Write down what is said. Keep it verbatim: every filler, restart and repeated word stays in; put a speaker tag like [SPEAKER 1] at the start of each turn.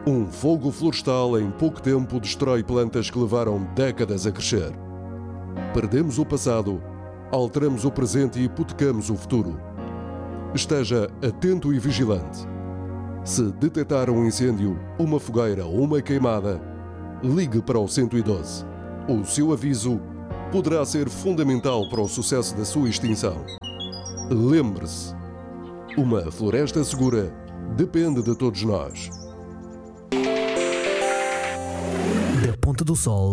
[SPEAKER 1] Um fogo florestal em pouco tempo destrói plantas que levaram décadas a crescer. Perdemos o passado, alteramos o presente e hipotecamos o futuro. Esteja atento e vigilante. Se detectar um incêndio, uma fogueira ou uma queimada, ligue para o cento e doze. O seu aviso poderá ser fundamental para o sucesso da sua extinção. Lembre-se, uma floresta segura depende de todos nós.
[SPEAKER 2] Da Ponta do Sol